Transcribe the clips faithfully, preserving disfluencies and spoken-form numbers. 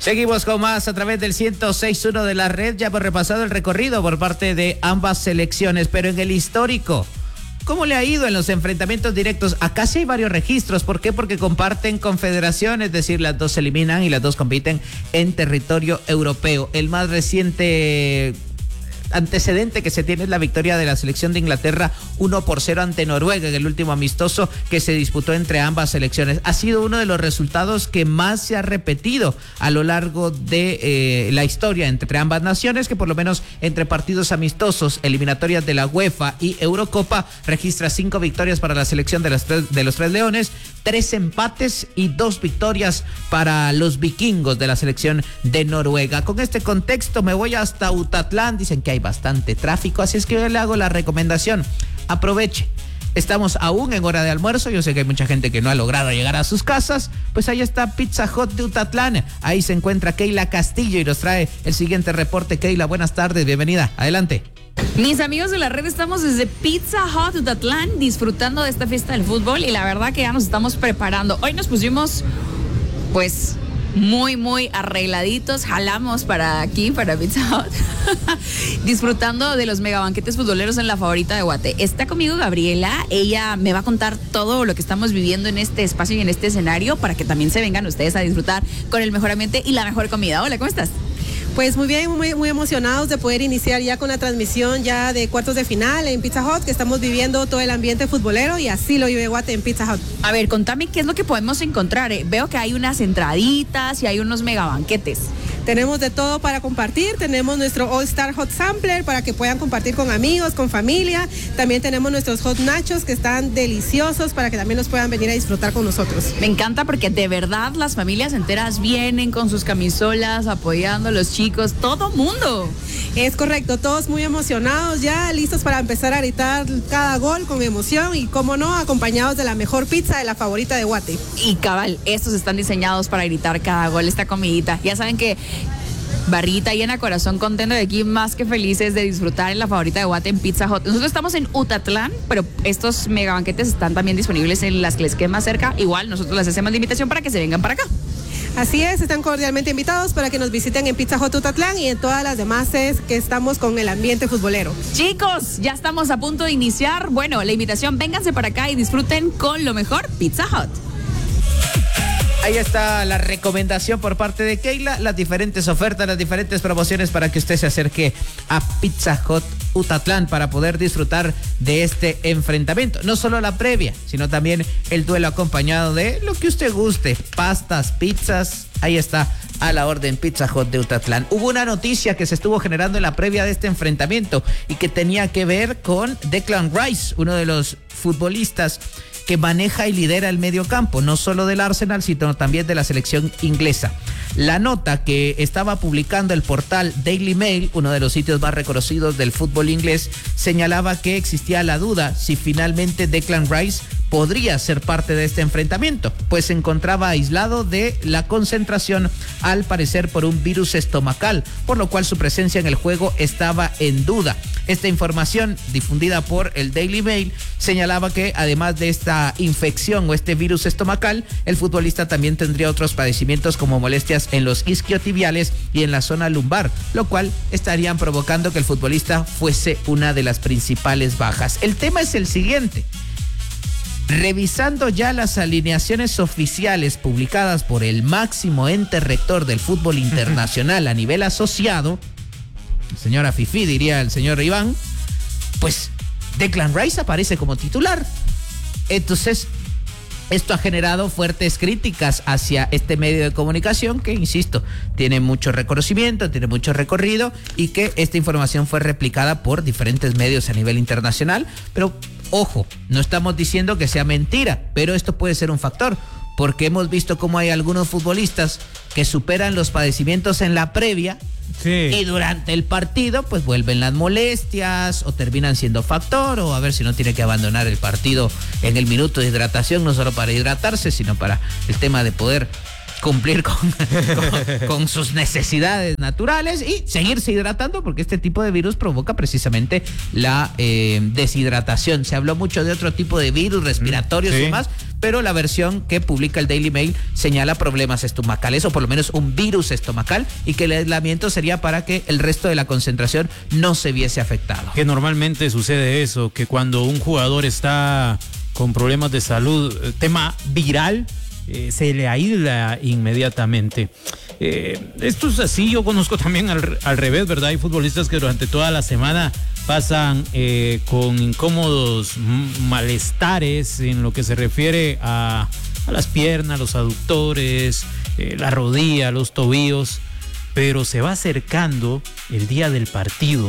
Seguimos con más a través del ciento seis punto uno de la red. Ya hemos repasado el recorrido por parte de ambas selecciones, pero en el histórico, ¿cómo le ha ido en los enfrentamientos directos? Acá sí hay varios registros. ¿Por qué? Porque comparten confederación, es decir, las dos se eliminan y las dos compiten en territorio europeo. El más reciente antecedente que se tiene es la victoria de la selección de Inglaterra uno por cero ante Noruega en el último amistoso que se disputó entre ambas selecciones. Ha sido uno de los resultados que más se ha repetido a lo largo de eh, la historia entre ambas naciones, que por lo menos entre partidos amistosos, eliminatorias de la UEFA y Eurocopa, registra cinco victorias para la selección de, las tres, de los Tres Leones, tres empates y dos victorias para los vikingos de la selección de Noruega. Con este contexto me voy hasta Utatlán. Dicen que hay bastante tráfico, así es que yo le hago la recomendación: aproveche. Estamos aún en hora de almuerzo, yo sé que hay mucha gente que no ha logrado llegar a sus casas, pues ahí está Pizza Hut de Utatlán, ahí se encuentra Keila Castillo y nos trae el siguiente reporte. Keila, buenas tardes, bienvenida, adelante. Mis amigos de la red, estamos desde Pizza Hut Utatlán disfrutando de esta fiesta del fútbol y la verdad que ya nos estamos preparando. Hoy nos pusimos pues muy, muy arregladitos, jalamos para aquí, para Pizza Hut, disfrutando de los megabanquetes futboleros en la favorita de Guate. Está conmigo Gabriela, ella me va a contar todo lo que estamos viviendo en este espacio y en este escenario para que también se vengan ustedes a disfrutar con el mejor ambiente y la mejor comida. Hola, ¿cómo estás? Pues muy bien, muy, muy emocionados de poder iniciar ya con la transmisión ya de cuartos de final en Pizza Hut, que estamos viviendo todo el ambiente futbolero y así lo vive Guate en Pizza Hut. A ver, contame qué es lo que podemos encontrar. Eh, veo que hay unas entraditas y hay unos megabanquetes. Tenemos de todo para compartir, tenemos nuestro All Star Hot Sampler para que puedan compartir con amigos, con familia. También tenemos nuestros Hot Nachos que están deliciosos para que también los puedan venir a disfrutar con nosotros. Me encanta porque de verdad las familias enteras vienen con sus camisolas, apoyando a los chicos, todo mundo. Es correcto, todos muy emocionados ya, listos para empezar a gritar cada gol con emoción y, cómo no, acompañados de la mejor pizza de la favorita de Guate. Y cabal, estos están diseñados para gritar cada gol, esta comidita. Ya saben que barrita llena, corazón contento de aquí, más que felices de disfrutar en la favorita de Guate en Pizza Hut. Nosotros estamos en Utatlán, pero estos megabanquetes están también disponibles en las que les queden más cerca. Igual nosotros les hacemos la invitación para que se vengan para acá. Así es, están cordialmente invitados para que nos visiten en Pizza Hut Utatlán y en todas las demás es que estamos con el ambiente futbolero. Chicos, ya estamos a punto de iniciar. Bueno, la invitación, vénganse para acá y disfruten con lo mejor Pizza Hut. Ahí está la recomendación por parte de Keila, las diferentes ofertas, las diferentes promociones para que usted se acerque a Pizza Hut Utatlán para poder disfrutar de este enfrentamiento. No solo la previa, sino también el duelo acompañado de lo que usted guste, pastas, pizzas. Ahí está, a la orden, Pizza Hut de Utatlán. Hubo una noticia que se estuvo generando en la previa de este enfrentamiento y que tenía que ver con Declan Rice, uno de los futbolistas que maneja y lidera el medio campo, no solo del Arsenal, sino también de la selección inglesa. La nota que estaba publicando el portal Daily Mail, uno de los sitios más reconocidos del fútbol inglés, señalaba que existía la duda si finalmente Declan Rice podría ser parte de este enfrentamiento, pues se encontraba aislado de la concentración, al parecer por un virus estomacal, por lo cual su presencia en el juego estaba en duda. Esta información, difundida por el Daily Mail, señalaba que además de esta infección o este virus estomacal, el futbolista también tendría otros padecimientos como molestias en los isquiotibiales y en la zona lumbar, lo cual estarían provocando que el futbolista fuese una de las principales bajas. El tema es el siguiente: revisando ya las alineaciones oficiales publicadas por el máximo ente rector del fútbol internacional a nivel asociado, señora Fifi, diría el señor Iván, pues Declan Rice aparece como titular. Entonces, esto ha generado fuertes críticas hacia este medio de comunicación que, insisto, tiene mucho reconocimiento, tiene mucho recorrido y que esta información fue replicada por diferentes medios a nivel internacional. Pero, ojo, no estamos diciendo que sea mentira, pero esto puede ser un factor, porque hemos visto cómo hay algunos futbolistas que superan los padecimientos en la previa. Sí. Y durante el partido pues vuelven las molestias o terminan siendo factor, o a ver si no tiene que abandonar el partido en el minuto de hidratación, no solo para hidratarse, sino para el tema de poder cumplir con, con, con sus necesidades naturales y seguirse hidratando, porque este tipo de virus provoca precisamente la eh, deshidratación. Se habló mucho de otro tipo de virus respiratorios sí. y demás, pero la versión que publica el Daily Mail señala problemas estomacales, o por lo menos un virus estomacal, y que el aislamiento sería para que el resto de la concentración no se viese afectado. Que normalmente sucede eso, que cuando un jugador está con problemas de salud, tema viral, eh, se le aísla inmediatamente. Eh, esto es así, yo conozco también al, al revés, ¿verdad? Hay futbolistas que durante toda la semana pasan eh, con incómodos malestares en lo que se refiere a, a las piernas, los aductores, eh, la rodilla, los tobillos, pero se va acercando el día del partido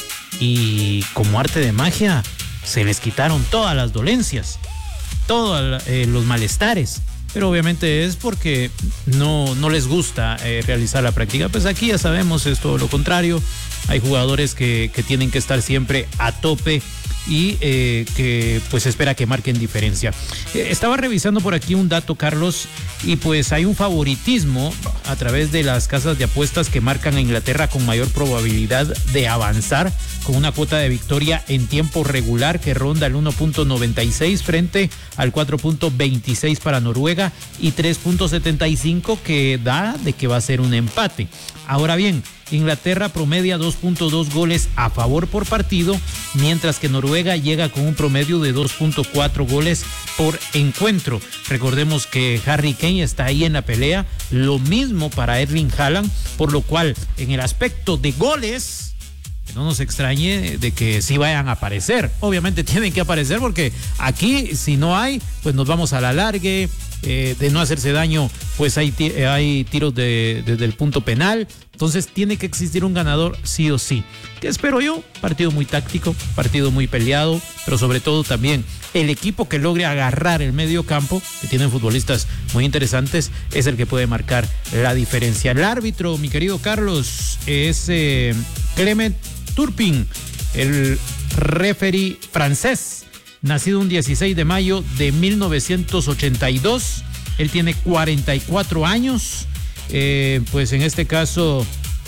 y como arte de magia se les quitaron todas las dolencias, todos eh, los malestares. Pero obviamente es porque no, no les gusta eh, realizar la práctica. Pues aquí ya sabemos, es todo lo contrario. Hay jugadores que, que tienen que estar siempre a tope y eh, que pues espera que marquen diferencia. Eh, estaba revisando por aquí un dato, Carlos, y pues hay un favoritismo a través de las casas de apuestas que marcan a Inglaterra con mayor probabilidad de avanzar, con una cuota de victoria en tiempo regular que ronda el uno punto noventa y seis frente al cuatro punto veintiséis para Noruega y tres punto setenta y cinco que da de que va a ser un empate. Ahora bien, Inglaterra promedia dos punto dos goles a favor por partido, mientras que Noruega llega con un promedio de dos punto cuatro goles por encuentro. Recordemos que Harry Kane está ahí en la pelea, lo mismo para Erling Haaland, por lo cual en el aspecto de goles no nos extrañe de que sí vayan a aparecer. Obviamente tienen que aparecer porque aquí si no hay, pues nos vamos a la largue. Eh, de no hacerse daño, pues hay, hay tiros de, desde el punto penal. Entonces tiene que existir un ganador sí o sí. ¿Qué espero yo? Partido muy táctico, partido muy peleado, pero sobre todo también el equipo que logre agarrar el medio campo, que tienen futbolistas muy interesantes, es el que puede marcar la diferencia. El árbitro, mi querido Carlos, es eh, Clement Turpin, el referee francés, nacido un dieciséis de mayo de mil novecientos ochenta y dos. Él tiene cuarenta y cuatro años. Eh, pues en este caso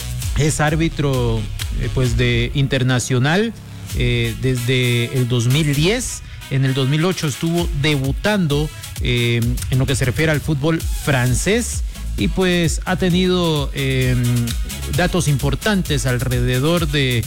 es árbitro eh, pues de internacional eh, desde el dos mil diez. En el dos mil ocho estuvo debutando eh, en lo que se refiere al fútbol francés. Y pues ha tenido eh, datos importantes alrededor de,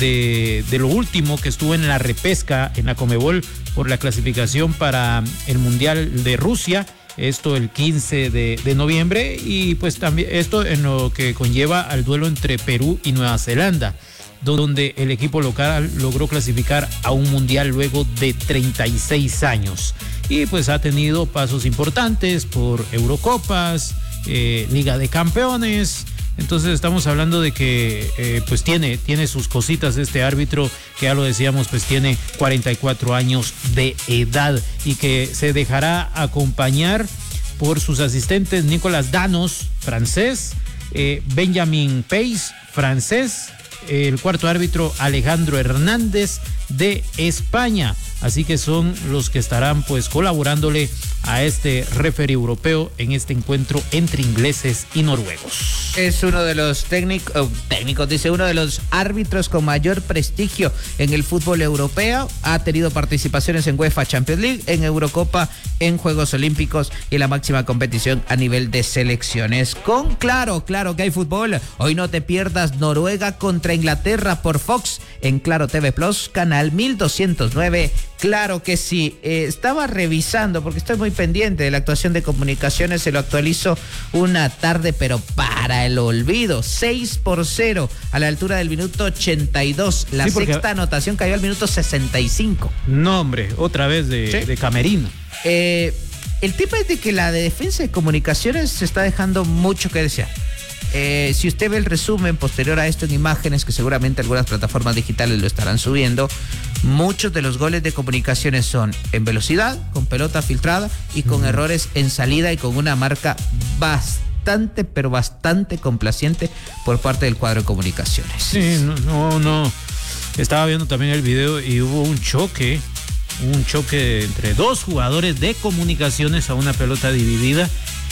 de, de lo último que estuvo en la repesca en la Conmebol por la clasificación para el Mundial de Rusia. Esto el quince de, de noviembre y pues también esto en lo que conlleva al duelo entre Perú y Nueva Zelanda, donde el equipo local logró clasificar a un mundial luego de treinta y seis años. Y pues ha tenido pasos importantes por Eurocopas, eh, Liga de Campeones. Entonces estamos hablando de que eh, pues tiene, tiene sus cositas este árbitro, que ya lo decíamos, pues tiene cuarenta y cuatro años de edad y que se dejará acompañar por sus asistentes Nicolas Danos, francés, eh, Benjamin Pace, francés, el cuarto árbitro Alejandro Hernández de España. Así que son los que estarán pues colaborándole a este referee europeo en este encuentro entre ingleses y noruegos. Es uno de los técnicos, oh, técnicos, dice, uno de los árbitros con mayor prestigio en el fútbol europeo. Ha tenido participaciones en UEFA Champions League, en Eurocopa, en Juegos Olímpicos y la máxima competición a nivel de selecciones. Con Claro, claro que hay fútbol. Hoy no te pierdas Noruega contra Inglaterra por Fox en Claro T V Plus, canal mil doscientos nueve. Claro que sí. Eh, estaba revisando porque estoy muy pendiente de la actuación de Comunicaciones. Se lo actualizo una tarde, pero para el olvido. seis por cero a la altura del minuto ochenta y dos. La sí, porque... sexta anotación cayó al minuto sesenta y cinco. No, hombre, otra vez de, ¿sí? de camerino. Eh, el tema es de que la de defensa de Comunicaciones se está dejando mucho que desear. Eh, si usted ve el resumen posterior a esto en imágenes, que seguramente algunas plataformas digitales lo estarán subiendo, muchos de los goles de Comunicaciones son en velocidad, con pelota filtrada y con uh-huh. errores en salida y con una marca bastante, pero bastante complaciente por parte del cuadro de Comunicaciones. Sí, no, no, no. Estaba viendo también el video y hubo un choque, un choque entre dos jugadores de Comunicaciones a una pelota dividida.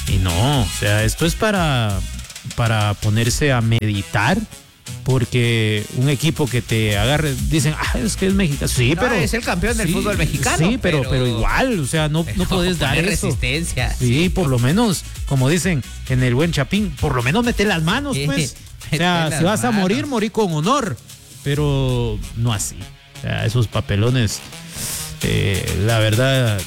Y no, o sea, esto es para, para ponerse a meditar, porque un equipo que te agarre, dicen, ah, es que es mexicano. Sí, No, pero. es el campeón del sí, fútbol mexicano. Sí, pero, pero, pero igual, o sea, no, no podés dar eso. resistencia. Sí, por lo menos, como dicen en el buen Chapín, por lo menos mete las manos, Sí, pues. O mete sea, las si vas a manos. morir, morí con honor. Pero no así. O sea, esos papelones, eh, la verdad,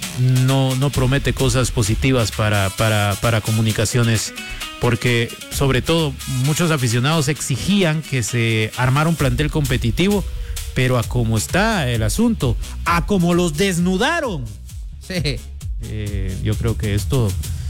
no, no promete cosas positivas para, para, para Comunicaciones. Porque, sobre todo, muchos aficionados exigían que se armara un plantel competitivo, pero a cómo está el asunto, a cómo los desnudaron. Sí. Eh, yo creo que esto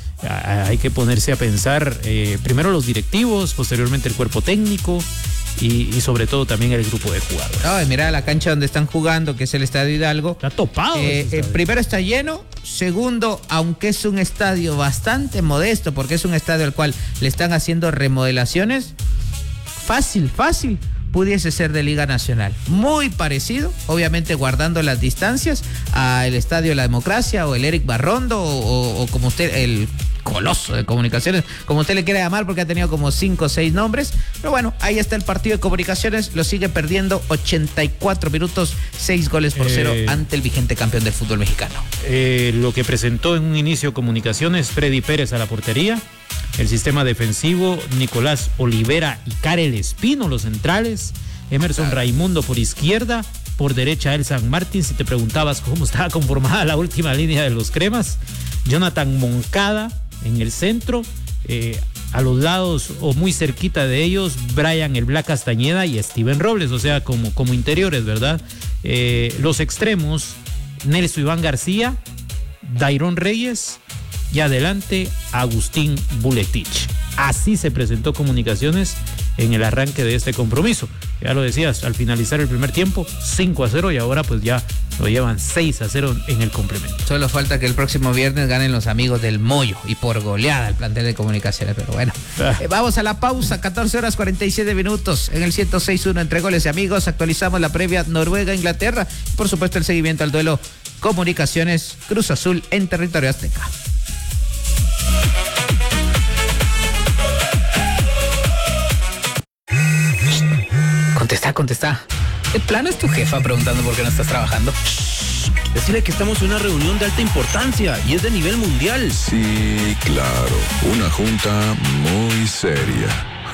a, hay que ponerse a pensar, eh, primero los directivos, posteriormente el cuerpo técnico y, y sobre todo también el grupo de jugadores. No, y mira la cancha donde están jugando, que es el Estadio Hidalgo. Está topado. Eh, ese eh, estadio. primero está lleno, segundo, aunque es un estadio bastante modesto, porque es un estadio al cual le están haciendo remodelaciones, fácil, fácil, pudiese ser de Liga Nacional. Muy parecido, obviamente guardando las distancias, al Estadio de la Democracia o el Eric Barrondo o, o, o como usted, el Coloso de Comunicaciones, como usted le quiera llamar, porque ha tenido como cinco o seis nombres. Pero bueno, ahí está el partido de Comunicaciones, lo sigue perdiendo ochenta y cuatro minutos, seis goles por cero Eh, ante el vigente campeón del fútbol mexicano. Eh, lo que presentó en un inicio Comunicaciones, Freddy Pérez a la portería, el sistema defensivo, Nicolás Olivera y Karel Espino, los centrales, Emerson Claro. Raimundo por izquierda, por derecha el San Martín, si te preguntabas cómo estaba conformada la última línea de los cremas, Jonathan Moncada en el centro, eh, a los lados o muy cerquita de ellos, Brian el Black Castañeda y Steven Robles, o sea, como, como interiores, ¿verdad? Eh, los extremos, Nelson Iván García, Dairon Reyes y adelante Agustín Buletich. Así se presentó Comunicaciones en el arranque de este compromiso. Ya lo decías, al finalizar el primer tiempo, cinco a cero y ahora pues ya lo llevan seis a cero en el complemento. Solo falta que el próximo viernes ganen los amigos del Moyo y por goleada el plantel de Comunicaciones, pero bueno. Ah. Eh, vamos a la pausa, catorce horas cuarenta y siete minutos en el ciento seis punto uno entre goles y amigos. Actualizamos la previa Noruega-Inglaterra. Por supuesto, el seguimiento al duelo Comunicaciones Cruz Azul en territorio azteca. Contesta, contesta. ¿De plano es tu jefa preguntando por qué no estás trabajando? Decirle que estamos en una reunión de alta importancia y es de nivel mundial. Sí, claro. Una junta muy seria.